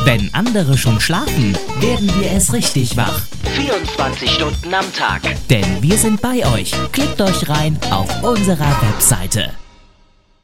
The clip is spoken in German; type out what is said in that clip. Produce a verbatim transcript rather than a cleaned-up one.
Wenn andere schon schlafen, werden wir erst richtig wach. vierundzwanzig Stunden am Tag. Denn wir sind bei euch. Klickt euch rein auf unserer Webseite.